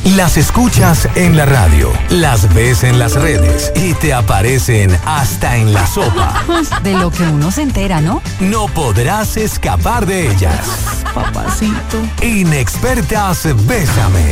Las escuchas en la radio, las ves en las redes y te aparecen hasta en la sopa. De lo que uno se entera, ¿no? No podrás escapar de ellas. Papacito. Inexpertas Bésame.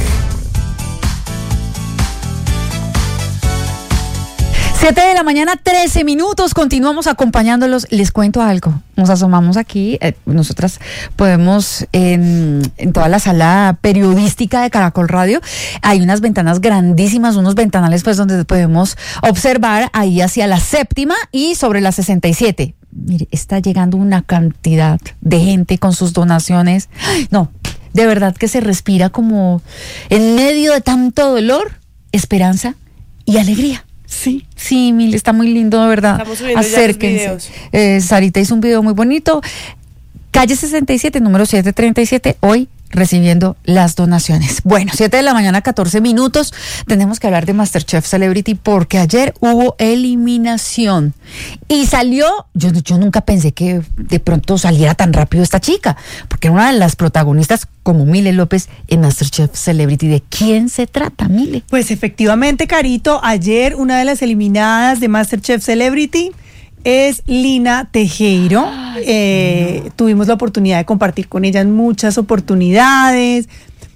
7:13 a.m, continuamos acompañándolos. Les cuento algo, nos asomamos aquí, nosotras podemos, en toda la sala periodística de Caracol Radio, hay unas ventanas grandísimas, unos ventanales pues donde podemos observar ahí hacia la 7ª y sobre la 67. Mire, está llegando una cantidad de gente con sus donaciones. No, de verdad que se respira como en medio de tanto dolor, esperanza y alegría. Sí, Mili, está muy lindo, de verdad. Estamos subiendo Acérquense. Sarita hizo un video muy bonito. Calle 67, número 737, hoy recibiendo las donaciones. Bueno, 7:14 a.m, tenemos que hablar de MasterChef Celebrity porque ayer hubo eliminación y salió, yo nunca pensé que de pronto saliera tan rápido esta chica, porque era una de las protagonistas como Mile López en MasterChef Celebrity. ¿De quién se trata, Mile? Pues efectivamente, Carito, ayer una de las eliminadas de MasterChef Celebrity es Lina Tejero. Tuvimos la oportunidad de compartir con ella en muchas oportunidades.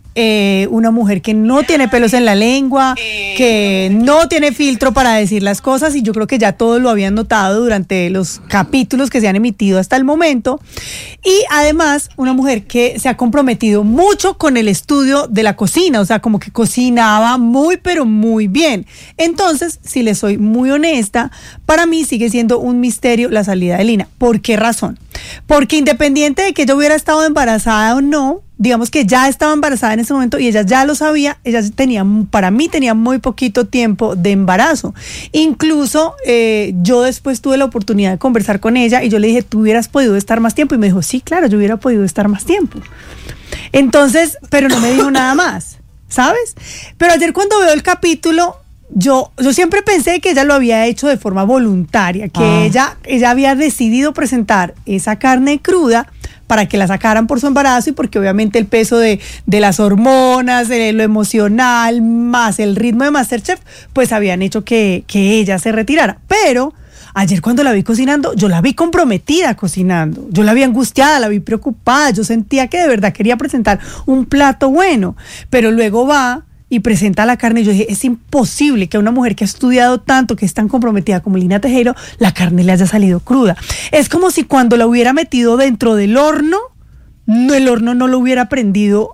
Una mujer que no tiene pelos en la lengua, que no tiene filtro para decir las cosas, y yo creo que ya todos lo habían notado durante los capítulos que se han emitido hasta el momento. Y además, una mujer que se ha comprometido mucho con el estudio de la cocina, o sea, como que cocinaba muy, pero muy bien. Entonces, si les soy muy honesta, para mí sigue siendo un misterio la salida de Lina. ¿Por qué razón? Porque independiente de que ella hubiera estado embarazada o no, digamos que ya estaba embarazada en ese momento y ella ya lo sabía, ella para mí tenía muy poquito tiempo de embarazo. Incluso yo después tuve la oportunidad de conversar con ella y yo le dije, ¿tú hubieras podido estar más tiempo? Y me dijo, sí, claro, yo hubiera podido estar más tiempo. Entonces, pero no me dijo nada más, ¿sabes? Pero ayer cuando veo el capítulo, yo siempre pensé que ella lo había hecho de forma voluntaria, que ella había decidido presentar esa carne cruda para que la sacaran por su embarazo y porque obviamente el peso de las hormonas, de lo emocional, más el ritmo de MasterChef, pues habían hecho que ella se retirara. Pero ayer cuando la vi cocinando, yo la vi comprometida cocinando, yo la vi angustiada, la vi preocupada, yo sentía que de verdad quería presentar un plato bueno, pero luego va y presenta la carne y yo dije, es imposible que a una mujer que ha estudiado tanto, que es tan comprometida como Lina Tejero, la carne le haya salido cruda. Es como si cuando la hubiera metido dentro del horno, el horno no lo hubiera prendido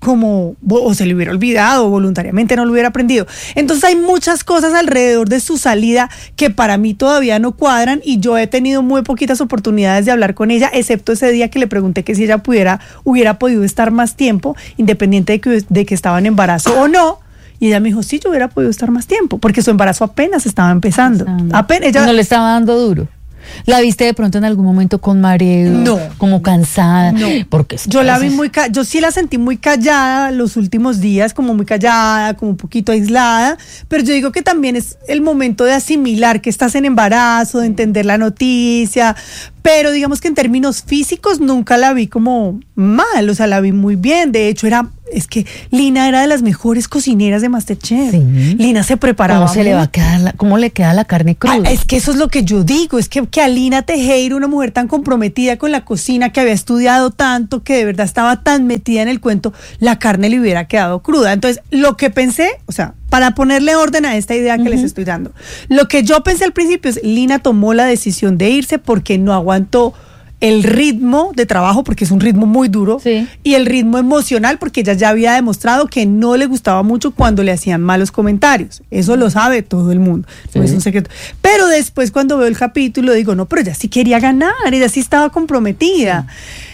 o se le hubiera olvidado, o voluntariamente no lo hubiera prendido. Entonces hay muchas cosas alrededor de su salida que para mí todavía no cuadran, y yo he tenido muy poquitas oportunidades de hablar con ella, excepto ese día que le pregunté que si ella hubiera podido estar más tiempo, independiente de que estaba en embarazo o no. Y ella me dijo, sí, yo hubiera podido estar más tiempo, porque su embarazo apenas estaba empezando. No le estaba dando duro. ¿La viste de pronto en algún momento con mareo? No. Como cansada. No. Porque yo la vi yo sí la sentí muy callada los últimos días, como muy callada, como un poquito aislada, pero yo digo que también es el momento de asimilar que estás en embarazo, de entender la noticia, pero digamos que en términos físicos nunca la vi como mal, o sea, la vi muy bien. De hecho, es que Lina era de las mejores cocineras de MasterChef. Sí. Lina se preparaba. ¿Cómo le queda la carne cruda? Es que eso es lo que yo digo, es que a Lina Tejero, una mujer tan comprometida con la cocina, que había estudiado tanto, que de verdad estaba tan metida en el cuento, la carne le hubiera quedado cruda. Entonces, lo que pensé, o sea, para ponerle orden a esta idea que les estoy dando, lo que yo pensé al principio es, Lina tomó la decisión de irse porque no aguantó el ritmo de trabajo, porque es un ritmo muy duro, sí, y el ritmo emocional, porque ella ya había demostrado que no le gustaba mucho cuando le hacían malos comentarios. Eso lo sabe todo el mundo, sí, no es un secreto. Pero después, cuando veo el capítulo, digo, no, pero ella sí quería ganar, ella sí estaba comprometida.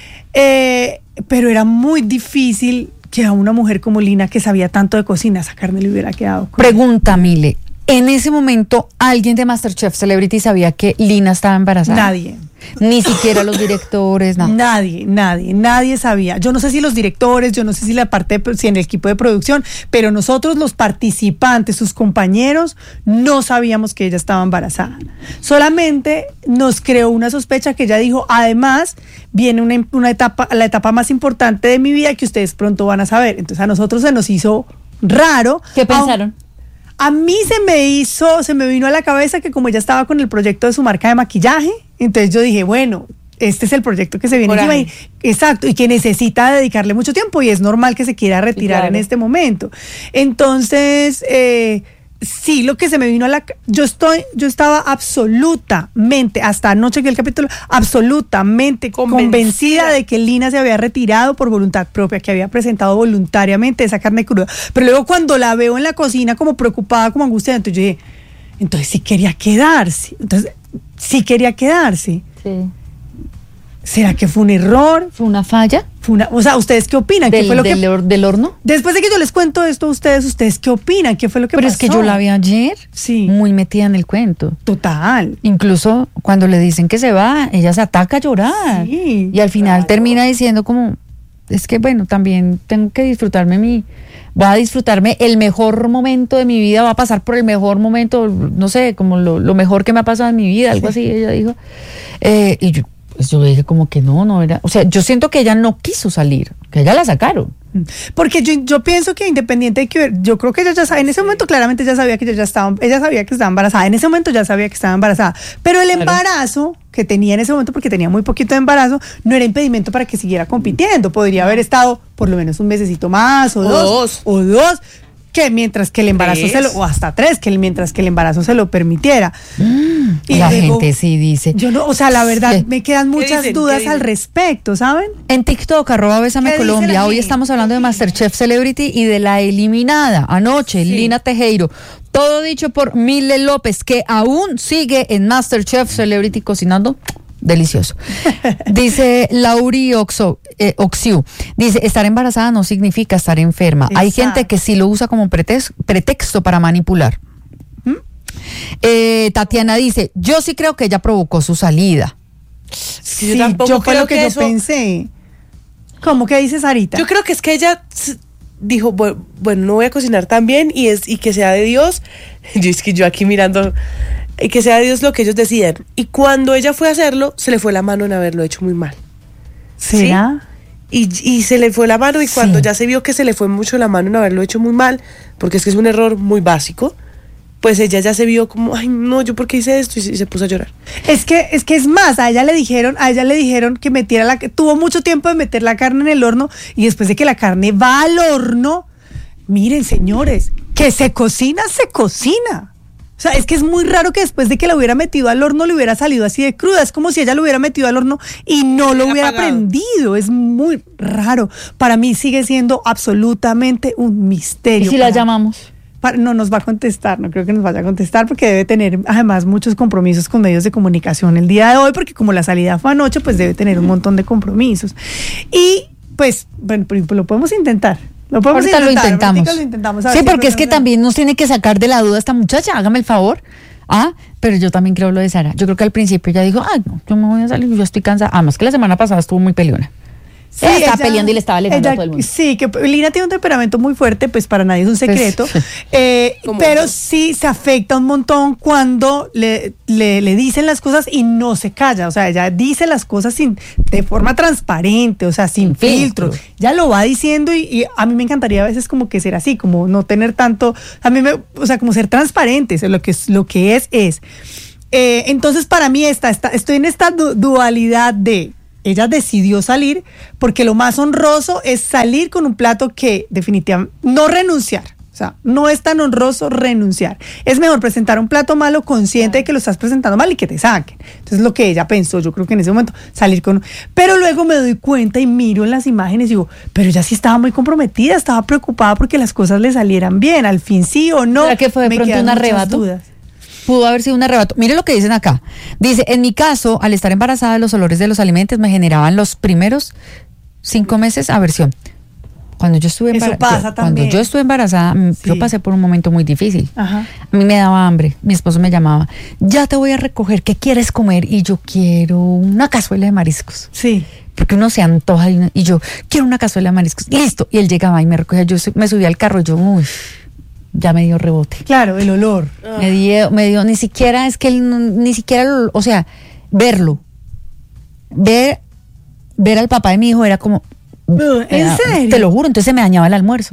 Sí. Pero era muy difícil que a una mujer como Lina, que sabía tanto de cocina, esa carne le hubiera quedado cruda. Pregunta, Mile, ¿en ese momento alguien de MasterChef Celebrity sabía que Lina estaba embarazada? Nadie. Ni siquiera los directores, nada. Nadie sabía. Yo no sé si los directores, yo no sé si si en el equipo de producción, pero nosotros, los participantes, sus compañeros, no sabíamos que ella estaba embarazada. Solamente nos creó una sospecha que ella dijo, además, viene la etapa más importante de mi vida que ustedes pronto van a saber. Entonces a nosotros se nos hizo raro. ¿Qué pensaron? A mí se me vino a la cabeza que como ella estaba con el proyecto de su marca de maquillaje, entonces yo dije, bueno, este es el proyecto que se viene encima exacto, y que necesita dedicarle mucho tiempo y es normal que se quiera retirar en este momento. Entonces, sí, lo que se me vino a la... Yo estaba absolutamente, hasta anoche que el capítulo, absolutamente convencida de que Lina se había retirado por voluntad propia, que había presentado voluntariamente esa carne cruda. Pero luego cuando la veo en la cocina como preocupada, como angustiada, entonces yo dije, entonces sí quería quedarse. Sí. ¿Será que fue un error? ¿Fue una falla? O sea, ¿ustedes qué opinan? ¿Qué fue lo del horno? Después de que yo les cuento esto a ¿ustedes qué opinan? ¿Qué fue lo que pasó? Pero es que yo la vi ayer muy metida en el cuento. Total. Incluso cuando le dicen que se va, ella se ataca a llorar. Sí, y al final termina diciendo como, es que bueno, también tengo que voy a disfrutarme el mejor momento de mi vida, va a pasar por el mejor momento, no sé, como lo mejor que me ha pasado en mi vida, algo así, ella dijo. Y yo dije como que no era, o sea, yo siento que ella no quiso salir, que ella la sacaron. Porque yo pienso que independiente de que yo creo que ella ya sabe, en ese momento claramente ella sabía que ella sabía que estaba embarazada, en ese momento ya sabía que estaba embarazada, pero el embarazo que tenía en ese momento, porque tenía muy poquito de embarazo, no era impedimento para que siguiera compitiendo, podría haber estado por lo menos un mesecito más o dos, que mientras que el embarazo o hasta 3, mientras que el embarazo se lo permitiera. Y la gente sí dice. Yo no, o sea, la verdad, me quedan muchas dudas al respecto, ¿saben? En TikTok, @Bésame Colombia, hoy estamos hablando de MasterChef Celebrity y de la eliminada anoche, Lina Tejero. Todo dicho por Mile López, que aún sigue en MasterChef Celebrity cocinando. Delicioso. Dice Lauri Oxiu, dice, estar embarazada no significa estar enferma. Exacto. Hay gente que sí lo usa como pretexto para manipular. Tatiana dice, yo sí creo que ella provocó su salida. Sí, yo fue lo que yo pensé. ¿Cómo que dice Sarita? Yo creo que es que ella dijo, bueno, no voy a cocinar tan bien y que sea de Dios. Yo aquí mirando... Y que sea Dios lo que ellos deciden. Y cuando ella fue a hacerlo, se le fue la mano en haberlo hecho muy mal. ¿Será? ¿Sí? Y se le fue la mano, y cuando ya se vio que se le fue mucho la mano en haberlo hecho muy mal, porque es que es un error muy básico, pues ella ya se vio como, ay no, ¿yo por qué hice esto? Y se puso a llorar. Es que es más, a ella le dijeron que metiera tuvo mucho tiempo de meter la carne en el horno, y después de que la carne va al horno, miren señores, que se cocina. O sea, es que es muy raro que después de que la hubiera metido al horno le hubiera salido así de cruda. Es como si ella lo hubiera metido al horno y no lo hubiera prendido. Es muy raro. Para mí sigue siendo absolutamente un misterio. ¿Y si la llamamos? No nos va a contestar, no creo que nos vaya a contestar porque debe tener además muchos compromisos con medios de comunicación el día de hoy, porque como la salida fue anoche, pues debe tener un montón de compromisos. Y pues, bueno, lo podemos intentar. Ahorita lo intentamos. Sí, porque es que también también nos tiene que sacar de la duda esta muchacha, hágame el favor. Pero yo también creo lo de Sara. Yo creo que al principio ella dijo, no, yo me voy a salir, yo estoy cansada. Además que la semana pasada estuvo muy peleona. Sí, ella estaba peleando y le estaba alegando a todo el mundo. Sí, que Lina tiene un temperamento muy fuerte, pues para nadie es un secreto. Pero sí se afecta un montón cuando le dicen las cosas y no se calla. O sea, ella dice las cosas de forma transparente, o sea, sin filtro. Ya lo va diciendo y a mí me encantaría a veces como que ser así, como no tener tanto, o sea, como ser transparentes, lo que es. Entonces para mí estoy en esta dualidad de... Ella decidió salir porque lo más honroso es salir con un plato que definitivamente no renunciar. O sea, no es tan honroso renunciar. Es mejor presentar un plato malo consciente de que lo estás presentando mal y que te saquen. Entonces lo que ella pensó, yo creo que en ese momento salir con... Pero luego me doy cuenta y miro en las imágenes y digo, pero ella sí estaba muy comprometida, estaba preocupada porque las cosas le salieran bien, al fin sí o no. ¿Será que fue de pronto un arrebato? Dudas. Pudo haber sido un arrebato. Mire lo que dicen acá. Dice, en mi caso, al estar embarazada, los olores de los alimentos me generaban los primeros 5 meses aversión. Cuando yo estuve embarazada, yo pasé por un momento muy difícil. Ajá. A mí me daba hambre. Mi esposo me llamaba, ya te voy a recoger, ¿qué quieres comer? Y yo quiero una cazuela de mariscos. Sí. Porque uno se antoja y yo quiero una cazuela de mariscos. Listo. Y él llegaba y me recogía. Yo me subía al carro y yo, ya me dio rebote. Claro, el olor. Me dio, ni siquiera, o sea, verlo. Ver al papá de mi hijo era como... ¿En serio? Te lo juro, entonces se me dañaba el almuerzo.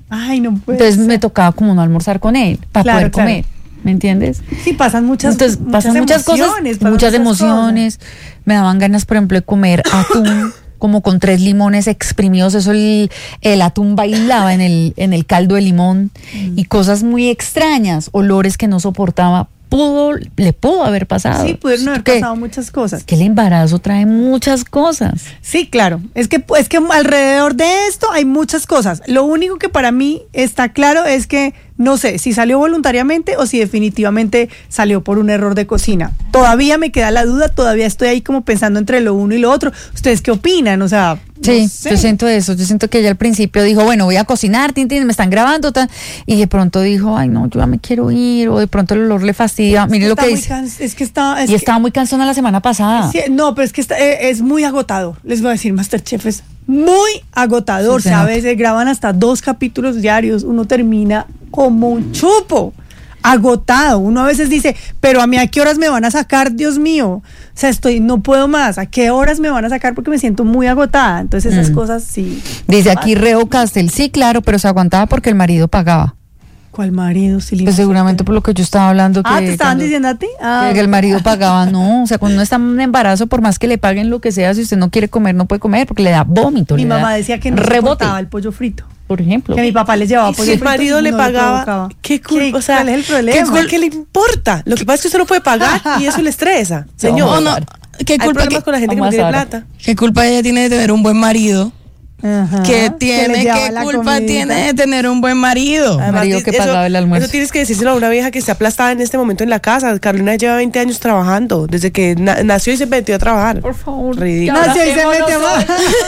Ay, no puede Entonces ser. me tocaba como no almorzar con él para Claro, poder claro. comer. ¿Me entiendes? Sí, pasan muchas Entonces pasan muchas cosas, pasan muchas cosas. emociones. Me daban ganas, por ejemplo, de comer atún como con 3 limones exprimidos. Eso el atún bailaba en el caldo de limón y cosas muy extrañas, olores que no soportaba. Le pudo haber pasado. Sí, pudieron haber ¿Qué? pasado muchas cosas. Que el embarazo trae muchas cosas. Sí, claro. Es que alrededor de esto hay muchas cosas. Lo único que para mí está claro es que no sé si salió voluntariamente o si definitivamente salió por un error de cocina. Todavía me queda la duda, todavía estoy ahí como pensando entre lo uno y lo otro. ¿Ustedes qué opinan? O sea, Sí, no sé. yo siento eso. Yo siento que ella al principio dijo, bueno, voy a cocinar, tin, tin, me están grabando, tan, y de pronto dijo, ay, no, yo ya me quiero ir, o de pronto el olor le fastidia. Mire lo que dice. Y estaba muy cansona la semana pasada. Sí, no, pero es que es muy agotador. Les voy a decir, MasterChef es muy agotador. Sí, O sea, se a nota. veces graban hasta 2 capítulos diarios. Uno termina como un chupo, agotado. Uno a veces dice, pero a mí, ¿a qué horas me van a sacar? Dios mío. O sea, no puedo más. ¿A qué horas me van a sacar? Porque me siento muy agotada. Entonces esas cosas sí. Dice aquí Reo Castel, sí, claro, pero se aguantaba porque el marido pagaba. ¿Cuál marido? Sí, Pues seguramente por lo que yo estaba hablando. Que ¿te estaban cuando- diciendo a ti? que el marido pagaba, no, o sea, cuando uno está en embarazo, por más que le paguen lo que sea, si usted no quiere comer, no puede comer porque le da vómito. Mi le da mamá decía que no rebote, soportaba el pollo frito. por ejemplo. Que mi papá les llevaba Y pollo si el frito marido y le no pagaba, provocaba. ¿qué culpa? O sea, ¿cuál es el problema? ¿qué le importa? Lo que pasa es que usted no puede pagar y eso le estresa, señor. No, no, ¿qué Hay culpa, problemas con la gente que no Vamos a tiene Sara. plata. ¿Qué culpa ella tiene de tener un buen marido? Ajá, ¿Qué que le llevaba ¿Qué la culpa comidita. tiene de tener un buen marido? marido que pagaba el almuerzo. Eso tienes que decírselo a una vieja que está aplastada en este momento en la casa. Carolina lleva 20 años trabajando, desde que nació y se metió a trabajar. Por favor. Ridículo. Nació y se mete más.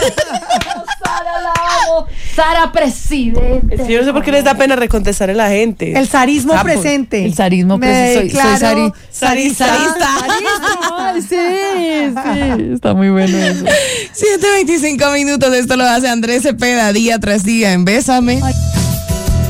Sara, la amo. Sara, presidente. Es que yo no sé por qué les da pena recontestar a la gente. El zarismo Sapos. presente. El zarismo Me presente. Soy declaro zarista. Ay, sí, está muy bueno eso. 7:25 minutos, esto lo hace Andrés Cepeda día tras día en Bésame.